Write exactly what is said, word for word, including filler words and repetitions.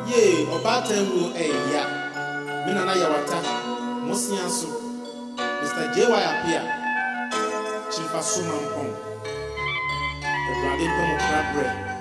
Ye, Obata will a ya. Minana Yawata, Mosianso, Mister J Y appear. Chief Asuman Pong. The Bradin Pong Crab Bread.